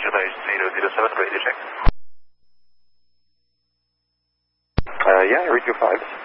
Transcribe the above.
July 007, ready to check. Yeah, read your 5.